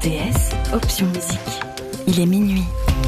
RTS, option musique. Il est minuit.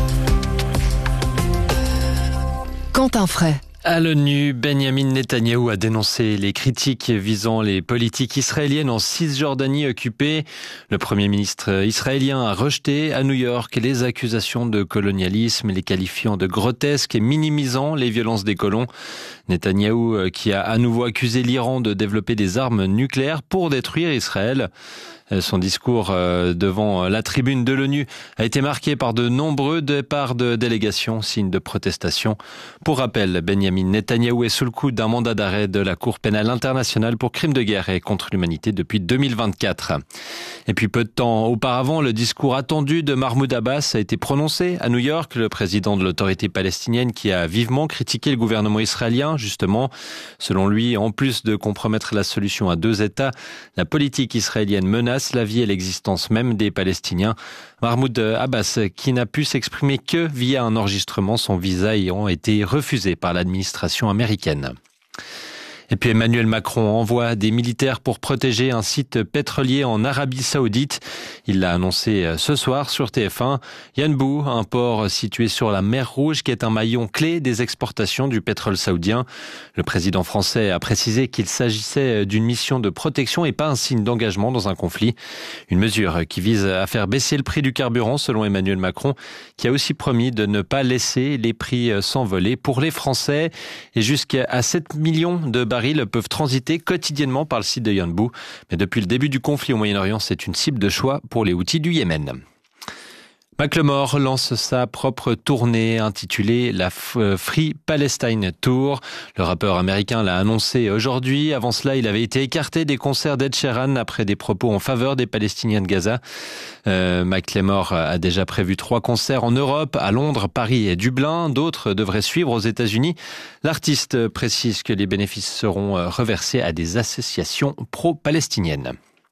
Quentin Fray. À l'ONU, Benjamin Netanyahou a dénoncé les critiques visant les politiques israéliennes en Cisjordanie occupée. Le Premier ministre israélien a rejeté à New York les accusations de colonialisme, les qualifiant de grotesques et minimisant les violences des colons. Netanyahou qui a à nouveau accusé l'Iran de développer des armes nucléaires pour détruire Israël. Son discours devant la tribune de l'ONU a été marqué par de nombreux départs de délégations, signe de protestation. Pour rappel, Benjamin Netanyahou est sous le coup d'un mandat d'arrêt de la Cour pénale internationale pour crimes de guerre et contre l'humanité depuis 2024. Et puis peu de temps auparavant, le discours attendu de Mahmoud Abbas a été prononcé à New York, le président de l'autorité palestinienne qui a vivement critiqué le gouvernement israélien, justement. Selon lui, en plus de compromettre la solution à deux États, la politique israélienne menace la vie et l'existence même des Palestiniens. Mahmoud Abbas, qui n'a pu s'exprimer que via un enregistrement, son visa ayant été refusé par l'administration américaine. Et puis Emmanuel Macron envoie des militaires pour protéger un site pétrolier en Arabie Saoudite. Il l'a annoncé ce soir sur TF1. Yanbu, un port situé sur la mer Rouge qui est un maillon clé des exportations du pétrole saoudien. Le président français a précisé qu'il s'agissait d'une mission de protection et pas un signe d'engagement dans un conflit. Une mesure qui vise à faire baisser le prix du carburant selon Emmanuel Macron, qui a aussi promis de ne pas laisser les prix s'envoler pour les Français. Et jusqu'à 7 millions de barils peuvent transiter quotidiennement par le site de Yanbu. Mais depuis le début du conflit au Moyen-Orient, c'est une cible de choix pour les Houthis du Yémen. Macklemore lance sa propre tournée intitulée la Free Palestine Tour. Le rappeur américain l'a annoncé aujourd'hui. Avant cela, il avait été écarté des concerts d'Ed Sheeran après des propos en faveur des Palestiniens de Gaza. Macklemore a déjà prévu 3 concerts en Europe, à Londres, Paris et Dublin. D'autres devraient suivre aux États-Unis. L'artiste précise que les bénéfices seront reversés à des associations pro-palestiniennes.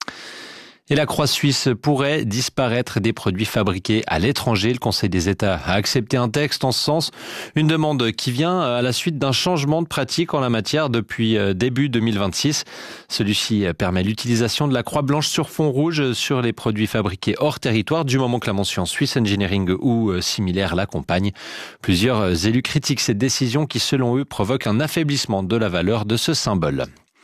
Et la croix suisse pourrait disparaître des produits fabriqués à l'étranger. Le Conseil des États a accepté un texte en ce sens. Une demande qui vient à la suite d'un changement de pratique en la matière depuis début 2026. Celui-ci permet l'utilisation de la croix blanche sur fond rouge sur les produits fabriqués hors territoire du moment que la mention Swiss Engineering ou similaire l'accompagne. Plusieurs élus critiquent cette décision qui, selon eux, provoque un affaiblissement de la valeur de ce symbole.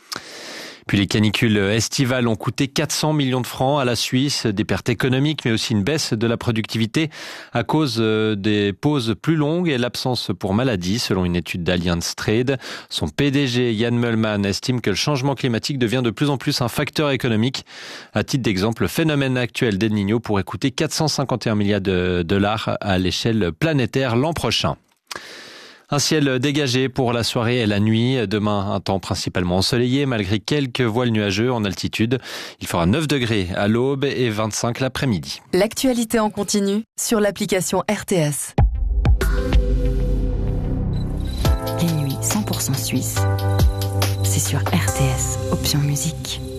Puis les canicules estivales ont coûté 400 millions de francs à la Suisse, des pertes économiques mais aussi une baisse de la productivité à cause des pauses plus longues et l'absence pour maladie selon une étude d'Allianz Trade. Son PDG Jan Möllmann estime que le changement climatique devient de plus en plus un facteur économique. À titre d'exemple, le phénomène actuel d'El Niño pourrait coûter 451 milliards de dollars à l'échelle planétaire l'an prochain. Un ciel dégagé pour la soirée et la nuit. Demain, un temps principalement ensoleillé malgré quelques voiles nuageux en altitude. Il fera 9 degrés à l'aube et 25 l'après-midi. L'actualité en continu sur l'application RTS. Les nuits 100% suisses. C'est sur RTS, option musique.